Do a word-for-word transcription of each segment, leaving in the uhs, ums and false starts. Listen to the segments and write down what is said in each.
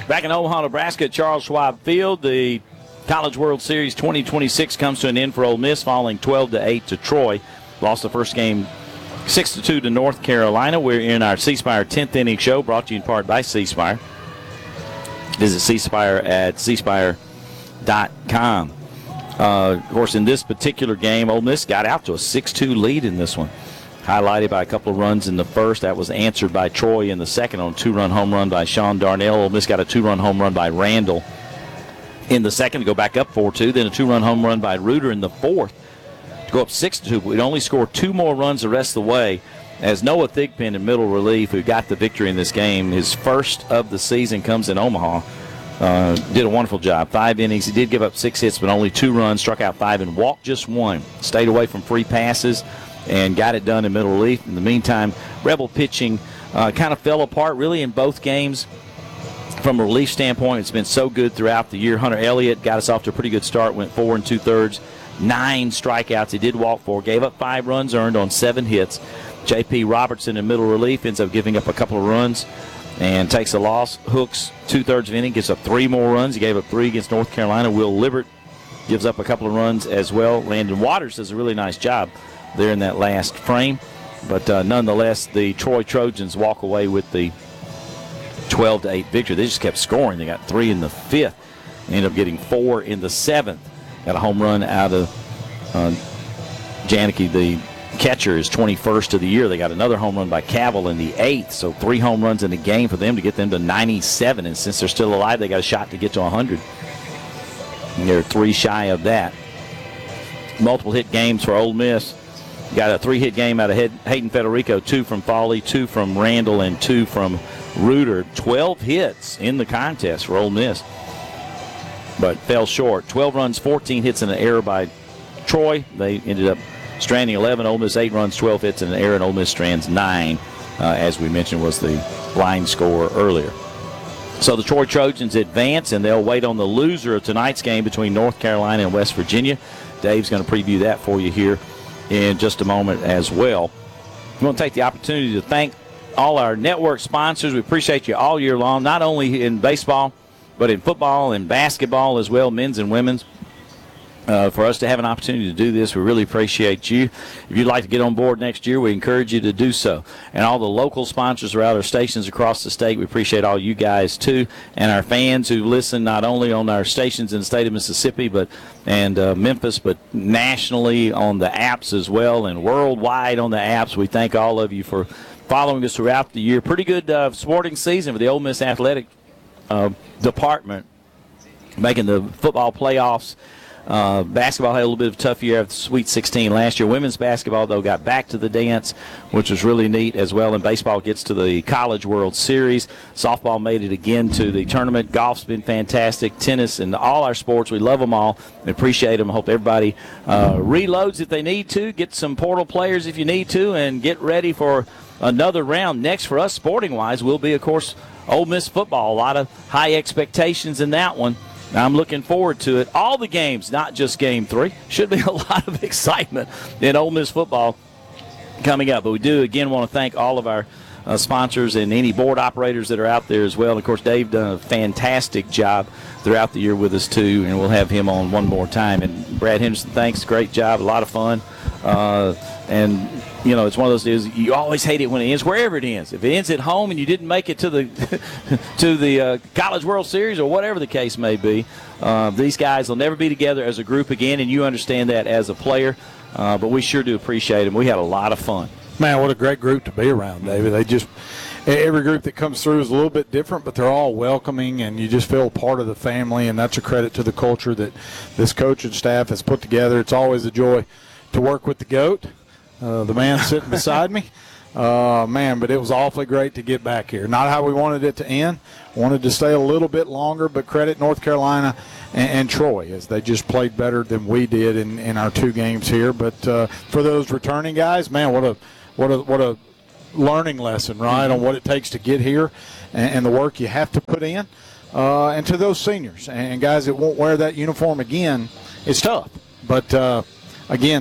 Back in Omaha, Nebraska at Charles Schwab Field, the College World Series twenty twenty-six comes to an end for Ole Miss, falling twelve to eight to Troy. Lost the first game six to two to North Carolina. We're in our C Spire tenth inning show, brought to you in part by C Spire. Visit C Spire at c spire dot com. Uh, of course, in this particular game, Ole Miss got out to a six two lead in this one, highlighted by a couple of runs in the first. That was answered by Troy in the second on a two-run home run by Sean Darnell. Ole Miss got a two-run home run by Randall in the second to go back up four two. Then a two-run home run by Reuter in the fourth to go up six two. We'd only score two more runs the rest of the way as Noah Thigpen in middle relief, who got the victory in this game, his first of the season, comes in Omaha. Uh, did a wonderful job. Five innings. He did give up six hits, but only two runs, struck out five, and walked just one. Stayed away from free passes and got it done in middle relief. In the meantime, Rebel pitching uh, kind of fell apart really in both games. From a relief standpoint, it's been so good throughout the year. Hunter Elliott got us off to a pretty good start, went four and two-thirds, nine strikeouts. He did walk four, gave up five runs earned on seven hits. J P. Robertson in middle relief ends up giving up a couple of runs and takes a loss. Hooks two-thirds of inning, gives up three more runs. He gave up three against North Carolina. Will Libbert gives up a couple of runs as well. Landon Waters does a really nice job there in that last frame. But uh, nonetheless, the Troy Trojans walk away with the twelve to eight victory. They just kept scoring. They got three in the fifth. They ended up getting four in the seventh. Got a home run out of uh, Janicki, the catcher, is twenty-first of the year. They got another home run by Cavill in the eighth, so three home runs in the game for them to get them to ninety-seven, and since they're still alive, they got a shot to get to one hundred. And they're three shy of that. Multiple hit games for Ole Miss. Got a three-hit game out of Hayden Federico, two from Fawley, two from Randall, and two from Reuter. twelve hits in the contest for Ole Miss, but fell short. twelve runs, fourteen hits, and an error by Troy. They ended up stranding eleven. Ole Miss eight runs, twelve hits, and an error, and Ole Miss strands nine, uh, as we mentioned, was the line score earlier. So the Troy Trojans advance, and they'll wait on the loser of tonight's game between North Carolina and West Virginia. Dave's going to preview that for you here in just a moment as well. We want to take the opportunity to thank all our network sponsors. We appreciate you all year long, not only in baseball, but in football and basketball as well, men's and women's. Uh, for us to have an opportunity to do this, we really appreciate you. If you'd like to get on board next year, we encourage you to do so. And all the local sponsors around our stations across the state, we appreciate all you guys too, and our fans who listen not only on our stations in the state of Mississippi, but and uh, Memphis, but nationally on the apps as well, and worldwide on the apps. We thank all of you for following us throughout the year. Pretty good uh, sporting season for the Ole Miss athletic uh, department, making the football playoffs. Uh, basketball had a little bit of a tough year after the Sweet sixteen last year. Women's basketball, though, got back to the dance, which was really neat as well. And baseball gets to the College World Series. Softball made it again to the tournament. Golf's been fantastic. Tennis and all our sports, we love them all and appreciate them. I hope everybody uh, reloads if they need to, get some portal players if you need to, and get ready for another round. Next for us, sporting-wise, will be, of course, Ole Miss football. A lot of high expectations in that one. I'm looking forward to it. All the games, not just game three. Should be a lot of excitement in Ole Miss football coming up. But we do, again, want to thank all of our uh, sponsors and any board operators that are out there as well. And, of course, Dave done a fantastic job throughout the year with us, too, and we'll have him on one more time. And Brad Henderson, thanks. Great job. A lot of fun. Uh, and, you know, it's one of those deals, you always hate it when it ends, wherever it ends. If it ends at home and you didn't make it to the to the uh, College World Series or whatever the case may be, uh, these guys will never be together as a group again, and you understand that as a player. Uh, but we sure do appreciate them. We had a lot of fun. Man, what a great group to be around, David. They just every group that comes through is a little bit different, but they're all welcoming, and you just feel part of the family, and that's a credit to the culture that this coaching staff has put together. It's always a joy to work with the GOAT, uh, the man sitting beside me. Uh, man, but it was awfully great to get back here. Not how we wanted it to end. Wanted to stay a little bit longer, but credit North Carolina and, and Troy, as they just played better than we did in, in our two games here. But uh, for those returning guys, man, what a what a what a learning lesson, right, on what it takes to get here and, and the work you have to put in. Uh, and to those seniors and guys that won't wear that uniform again, it's tough. But uh, again,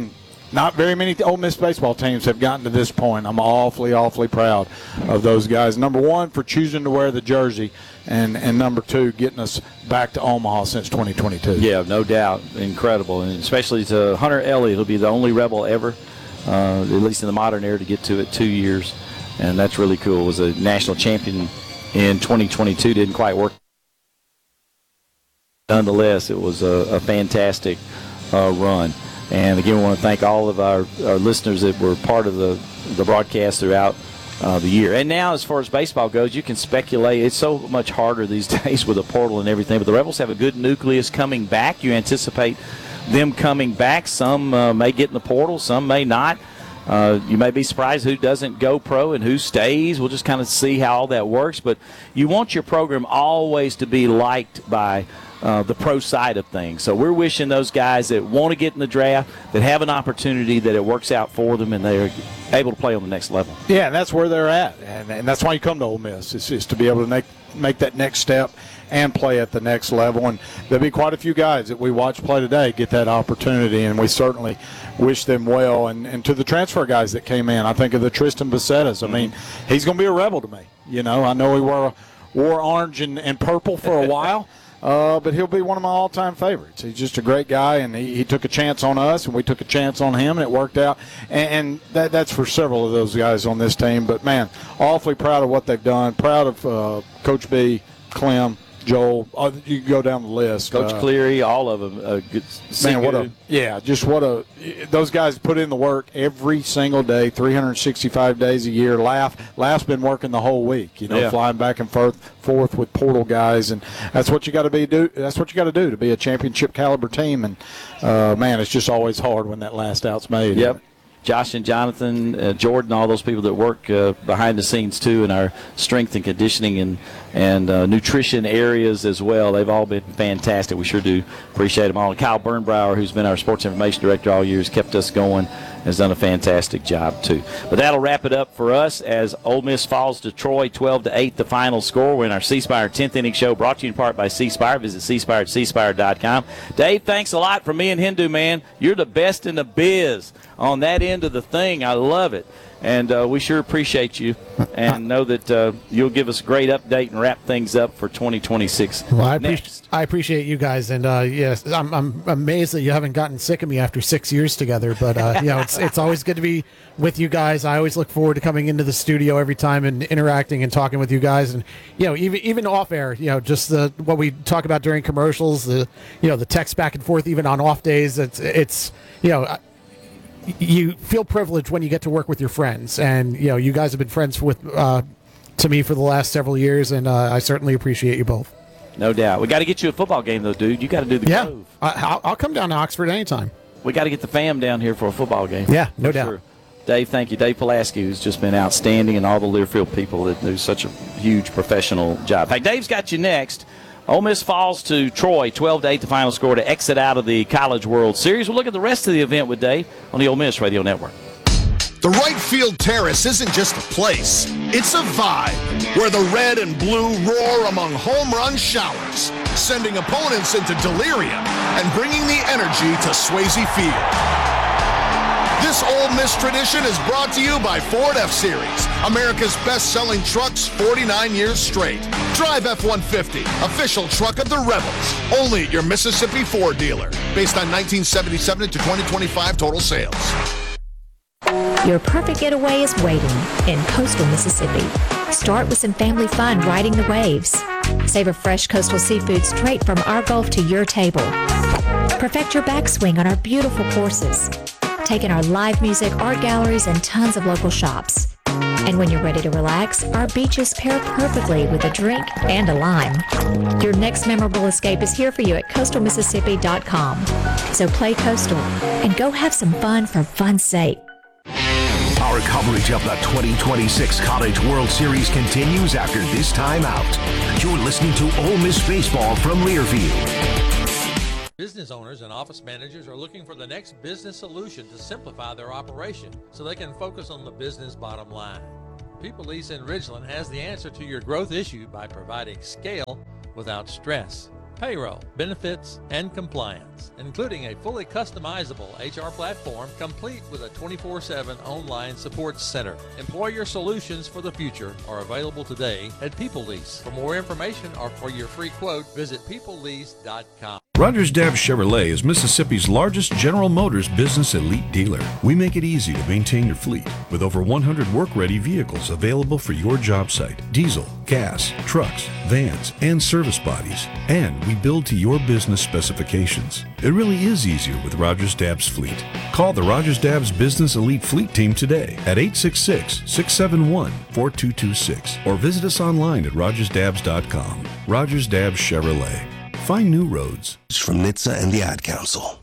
not very many Ole Miss baseball teams have gotten to this point. I'm awfully, awfully proud of those guys. Number one, for choosing to wear the jersey, and, and number two, getting us back to Omaha since twenty twenty-two. Yeah, no doubt. Incredible. And especially to Hunter Elliott, who'll be the only Rebel ever, uh, at least in the modern era, to get to it two years. And that's really cool. Was a national champion in twenty twenty-two. Didn't quite work. Nonetheless, it was a, a fantastic uh, run. And again, we want to thank all of our, our listeners that were part of the, the broadcast throughout uh, the year. And now, as far as baseball goes, you can speculate. It's so much harder these days with the portal and everything. But the Rebels have a good nucleus coming back. You anticipate them coming back. Some uh, may get in the portal, some may not. Uh, you may be surprised who doesn't go pro and who stays. We'll just kind of see how all that works. But you want your program always to be liked by uh, the pro side of things. So we're wishing those guys that want to get in the draft, that have an opportunity, that it works out for them and they're able to play on the next level. Yeah, and that's where they're at. And, and that's why you come to Ole Miss, is, is to be able to make, make that next step and play at the next level. And there'll be quite a few guys that we watch play today get that opportunity, and we certainly wish them well. And, and to the transfer guys that came in, I think of the Tristan Besettas. I mean, he's going to be a Rebel to me. You know, I know he wore, wore orange and, and purple for a while, uh, but he'll be one of my all-time favorites. He's just a great guy, and he, he took a chance on us, and we took a chance on him, and it worked out. And, and that, that's for several of those guys on this team. But, man, awfully proud of what they've done, proud of uh, Coach B, Clem, Joel, uh, you can go down the list. Coach uh, Cleary, all of them. Uh, good, man, what a yeah, just what a those guys put in the work every single day, three hundred sixty-five days a year. Laugh, Laugh's been working the whole week, you know, yeah. flying back and forth, forth with portal guys, and that's what you got to be do. That's what you got to do to be a championship caliber team. And uh, man, it's just always hard when that last out's made. Yep. Josh and Jonathan, uh, Jordan, all those people that work uh, behind the scenes too in our strength and conditioning and and uh, nutrition areas as well. They've all been fantastic. We sure do appreciate them all. And Kyle Bernbauer, who's been our sports information director all years, kept us going, has done a fantastic job too. But that'll wrap it up for us as Ole Miss falls to Troy twelve to eight, the final score. We're in our C Spire tenth inning show, brought to you in part by C Spire. Visit c spire at c spire dot com. Dave, thanks a lot from me and Hindu, man. You're the best in the biz on that end of the thing. I love it. And uh, we sure appreciate you and know that uh, you'll give us a great update and wrap things up for twenty twenty-six. Well, I, appreci- I appreciate you guys. And, uh, yes, I'm, I'm amazed that you haven't gotten sick of me after six years together. But, uh, you know, it's, it's always good to be with you guys. I always look forward to coming into the studio every time and interacting and talking with you guys. And, you know, even even off air, you know, just the what we talk about during commercials, the, you know, the text back and forth, even on off days. It's, it's you know, you feel privileged when you get to work with your friends, and you know you guys have been friends with uh, to me for the last several years, and uh, I certainly appreciate you both. No doubt. We got to get you a football game though, dude. You got to do the yeah. Grove. I, I'll, I'll come down to Oxford anytime. We got to get the fam down here for a football game. Yeah, no for doubt. Sure. Dave, thank you. Dave Pulaski, who's just been outstanding, and all the Learfield people that do such a huge professional job. Hey, Dave's got you next. Ole Miss falls to Troy, twelve to eight, the final score, to exit out of the College World Series. We'll look at the rest of the event with Dave on the Ole Miss Radio Network. The right field terrace isn't just a place, it's a vibe where the red and blue roar among home run showers, sending opponents into delirium and bringing the energy to Swayze Field. This Ole Miss tradition is brought to you by Ford F-Series, America's best-selling trucks forty-nine years straight. Drive F one fifty, official truck of the Rebels, only at your Mississippi Ford dealer, based on nineteen seventy-seven to twenty twenty-five total sales. Your perfect getaway is waiting in coastal Mississippi. Start with some family fun riding the waves. Savor fresh coastal seafood straight from our Gulf to your table. Perfect your backswing on our beautiful courses. Take in our live music, art galleries, and tons of local shops. And when you're ready to relax, our beaches pair perfectly with a drink and a lime. Your next memorable escape is here for you at coastal mississippi dot com. So play coastal and go have some fun for fun's sake. Our coverage of the twenty twenty-six College World Series continues after this timeout. You're listening to Ole Miss Baseball from Learfield. Business owners and office managers are looking for the next business solution to simplify their operation so they can focus on the business bottom line. People Lease in Ridgeland has the answer to your growth issue by providing scale without stress. payroll, benefits, and compliance, including a fully customizable H R platform complete with a twenty-four seven online support center. Employer solutions for the future are available today at PeopleLease. For more information or for your free quote, visit people lease dot com. Rogers Dabbs Chevrolet is Mississippi's largest General Motors business elite dealer. We make it easy to maintain your fleet with over one hundred work-ready vehicles available for your job site. Diesel, gas, trucks, vans, and service bodies. And we build to your business specifications. It really is easier with Rogers Dabbs Fleet. Call the Rogers Dabbs Business Elite Fleet Team today at eight six six, six seven one, four two two six or visit us online at rogers dabbs dot com. Rogers Dabbs Chevrolet. Find new roads. From N H T S A and the Ad Council.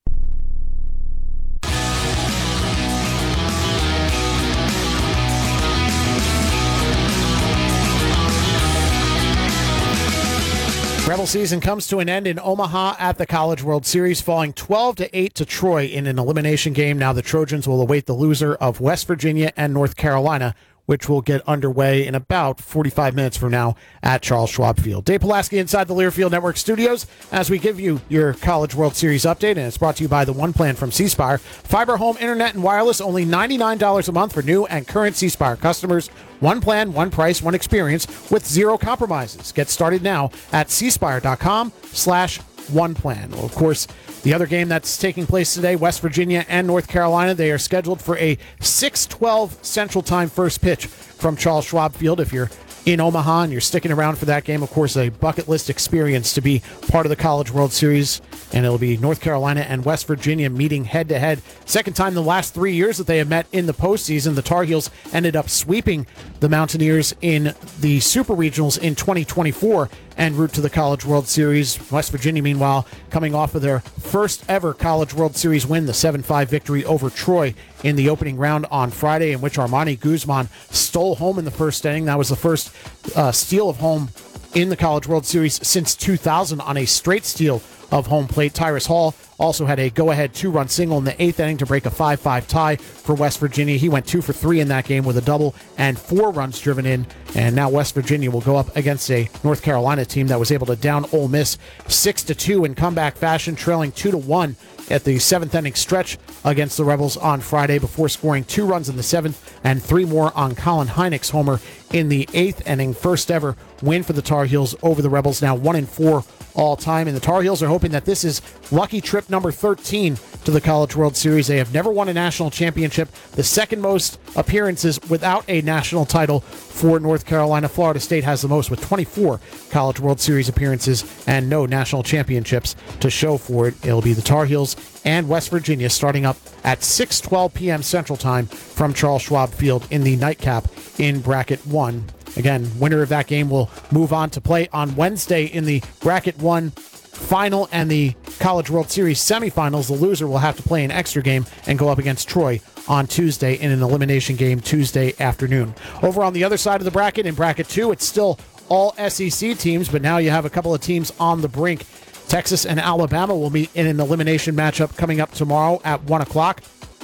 Rebel season comes to an end in Omaha at the College World Series, falling twelve to eight to Troy in an elimination game. Now the Trojans will await the loser of West Virginia and North Carolina, which will get underway in about forty-five minutes from now at Charles Schwab Field. Dave Pulaski inside the Learfield Network studios as we give you your College World Series update, and it's brought to you by the One Plan from C Spire. Fiber home internet and wireless, only ninety-nine dollars a month for new and current C Spire customers. One plan, one price, one experience with zero compromises. Get started now at c spire dot com slash one plan. Well, of course, the other game that's taking place today, West Virginia and North Carolina, they are scheduled for a six twelve Central Time first pitch from Charles Schwab Field. If you're in Omaha and you're sticking around for that game, of course, a bucket list experience to be part of the College World Series. And it'll be North Carolina and West Virginia meeting head-to-head. Second time in the last three years that they have met in the postseason. The Tar Heels ended up sweeping the Mountaineers in the Super Regionals in twenty twenty-four en route to the College World Series. West Virginia, meanwhile, coming off of their first ever College World Series win, the seven five victory over Troy in the opening round on Friday, in which Armani Guzman stole home in the first inning. That was the first uh, steal of home in the College World Series since two thousand on a straight steal of home plate. Tyrus Hall also had a go-ahead two-run single in the eighth inning to break a five five tie for West Virginia. He went two for three in that game with a double and four runs driven in. And now West Virginia will go up against a North Carolina team that was able to down Ole Miss six to two in comeback fashion, trailing two to one at the seventh inning stretch against the Rebels on Friday before scoring two runs in the seventh and three more on Colin Heineck's homer in the eighth inning. First ever win for the Tar Heels over the Rebels, now one and four all time. And the Tar Heels are hoping that this is lucky trip number thirteen to the College World Series. They have never won a national championship, the second most appearances without a national title for North Carolina. Florida State has the most with twenty-four College World Series appearances and no national championships to show for it. It'll be the Tar Heels and West Virginia starting up at six twelve p.m. Central Time from Charles Schwab Field in the nightcap in Bracket one. Again, winner of that game will move on to play on Wednesday in the Bracket one final and the College World Series semifinals. The loser will have to play an extra game and go up against Troy on Tuesday in an elimination game Tuesday afternoon. Over on the other side of the bracket, in Bracket two, it's still all S E C teams, but now you have a couple of teams on the brink. Texas and Alabama will meet in an elimination matchup coming up tomorrow at one o'clock.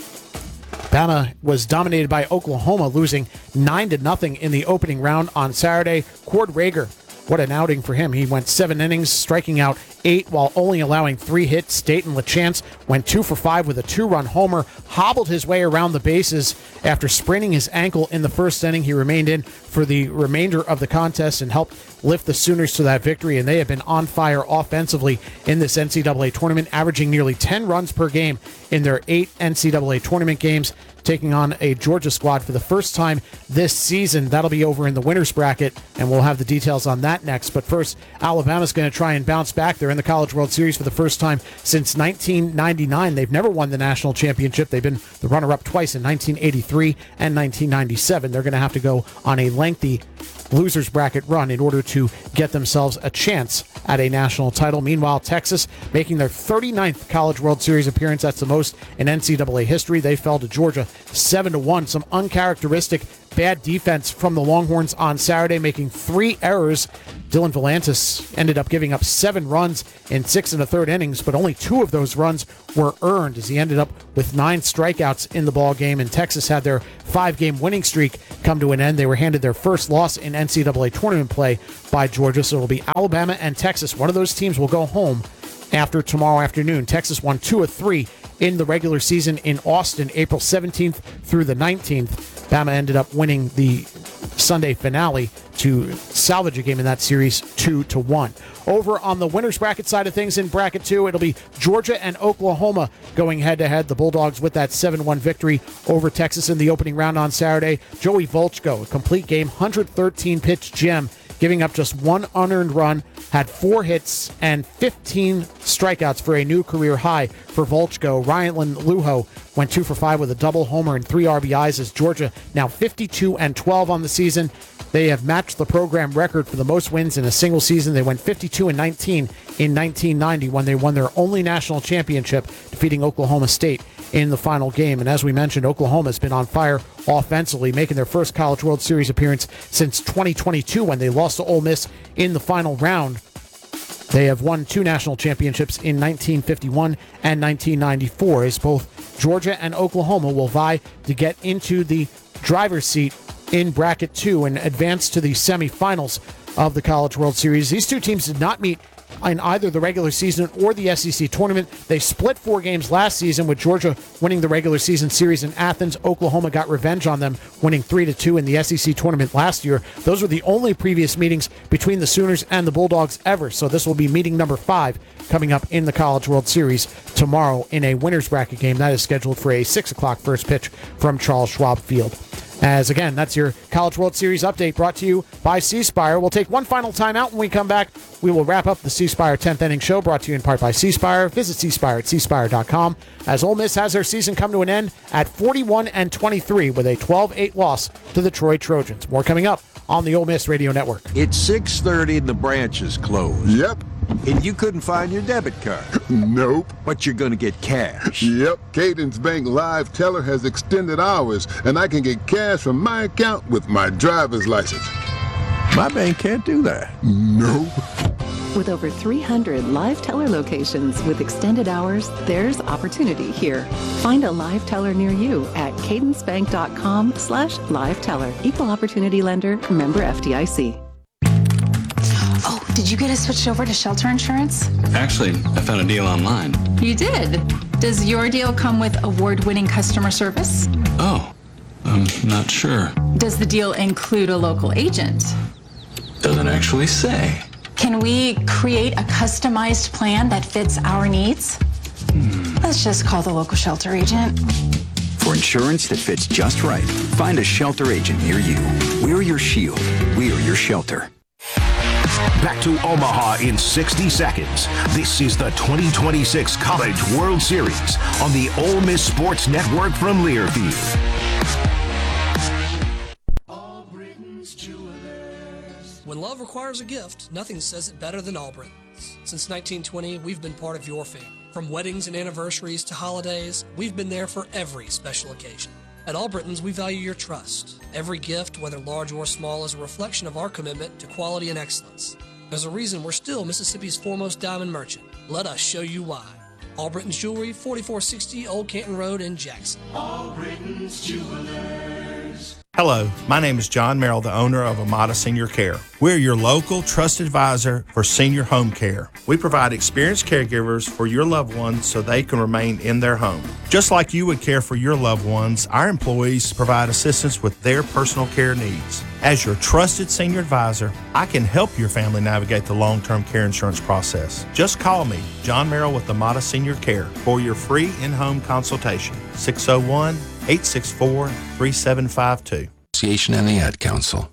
Alabama was dominated by Oklahoma, losing nine to nothing in the opening round on Saturday. Cord Rager, what an outing for him. He went seven innings, striking out eight while only allowing three hits. Dayton LaChance went two for five with a two-run homer, hobbled his way around the bases after spraining his ankle in the first inning. He remained in for the remainder of the contest and helped lift the Sooners to that victory, and they have been on fire offensively in this N C double A tournament, averaging nearly ten runs per game in their eight N C double A tournament games, taking on a Georgia squad for the first time this season. That'll be over in the winners bracket, and we'll have the details on that next. But first, Alabama's going to try and bounce back. They're in the College World Series for the first time since nineteen ninety-nine. They've never won the national championship. They've been the runner-up twice in nineteen eighty-three and nineteen ninety-seven. They're going to have to go on a lengthy losers bracket run in order to get themselves a chance at a national title. Meanwhile, Texas making their thirty-ninth College World Series appearance. That's the most in N C double A history. They fell to Georgia seven to one. Some uncharacteristic bad defense from the Longhorns on Saturday, making three errors. Dylan Volantis ended up giving up seven runs in six and a third innings, but only two of those runs were earned as he ended up with nine strikeouts in the ball game. And Texas had their five-game winning streak come to an end. They were handed their first loss in N C double A tournament play by Georgia, so it'll be Alabama and Texas. One of those teams will go home after tomorrow afternoon. Texas won two of three in the regular season in Austin, April seventeenth through the nineteenth. Bama ended up winning the Sunday finale to salvage a game in that series two to one. Over on the winners bracket side of things in bracket two, it'll be Georgia and Oklahoma going head-to-head. The Bulldogs with that seven one victory over Texas in the opening round on Saturday. Joey Volchko, a complete game, one hundred thirteen pitch gem, giving up just one unearned run, had four hits and fifteen strikeouts for a new career high for Volchko. Ryan Lujo went two for five with a double homer and three R B Is as Georgia now fifty-two and twelve on the season. They have matched the program record for the most wins in a single season. They went fifty-two and nineteen in nineteen ninety when they won their only national championship, defeating Oklahoma State in the final game. And as we mentioned, Oklahoma has been on fire offensively, making their first College World Series appearance since twenty twenty-two when they lost to Ole Miss in the final round. They have won two national championships in nineteen fifty-one and nineteen ninety-four, as both Georgia and Oklahoma will vie to get into the driver's seat in bracket two and advance to the semifinals of the College World Series. These two teams did not meet in either the regular season or the S E C tournament. They split four games last season, with Georgia winning the regular season series in Athens. Oklahoma got revenge on them, winning three to two in the S E C tournament last year. Those were the only previous meetings between the Sooners and the Bulldogs ever, so this will be meeting number five coming up in the College World Series tomorrow in a winner's bracket game. That is scheduled for a six o'clock first pitch from Charles Schwab Field. As again, that's your College World Series update brought to you by C Spire. We'll take one final time out. When we come back, we will wrap up the C Spire tenth inning show, brought to you in part by C Spire. Visit C Spire at C Spire dot com as Ole Miss has their season come to an end at forty-one and twenty-three with a twelve eight loss to the Troy Trojans. More coming up on the Ole Miss Radio Network. It's six thirty and the branch is closed. Yep. And you couldn't find your debit card. Nope. But you're going to get cash. Yep. Cadence Bank Live Teller has extended hours, and I can get cash from my account with my driver's license. My bank can't do that. Nope. With over three hundred Live Teller locations with extended hours, there's opportunity here. Find a Live Teller near you at cadencebank.com slash Live Teller. Equal Opportunity Lender, member F D I C. Oh, did you get us switched over to shelter insurance? Actually, I found a deal online. You did? Does your deal come with award-winning customer service? Oh, I'm not sure. Does the deal include a local agent? Doesn't actually say. Can we create a customized plan that fits our needs? Hmm. Let's just call the local shelter agent. For insurance that fits just right, find a shelter agent near you. We're your shield. We're your shelter. Back to Omaha in sixty seconds. This is the twenty twenty-six College World Series on the Ole Miss Sports Network from Learfield. When love requires a gift, nothing says it better than Albritton's. Since nineteen twenty, we've been part of your family. From weddings and anniversaries to holidays, we've been there for every special occasion. At Albritton's, we value your trust. Every gift, whether large or small, is a reflection of our commitment to quality and excellence. There's a reason we're still Mississippi's foremost diamond merchant. Let us show you why. Albritton's Jewelry, forty-four sixty Old Canton Road in Jackson. Albritton's Jewelers. Hello, my name is John Merrill, the owner of Amada Senior Care. We're your local trusted advisor for senior home care. We provide experienced caregivers for your loved ones so they can remain in their home. Just like you would care for your loved ones, our employees provide assistance with their personal care needs. As your trusted senior advisor, I can help your family navigate the long-term care insurance process. Just call me, John Merrill with Amada Senior Care, for your free in-home consultation. six oh one, eight six four, three seven five two. Association and the Ad Council.